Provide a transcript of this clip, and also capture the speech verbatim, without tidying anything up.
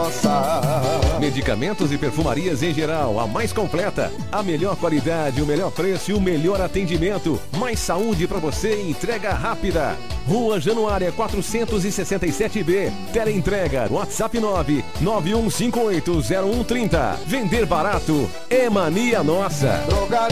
nossa. Medicamentos e perfumarias em geral, a mais completa. A melhor qualidade, o melhor preço e o melhor atendimento. Mais saúde para você e entrega rápida. Rua Januária quatrocentos e sessenta e sete B. Teleentrega, WhatsApp nove nove um cinco oito zero um três zero. Vender barato é mania nossa. Drogaria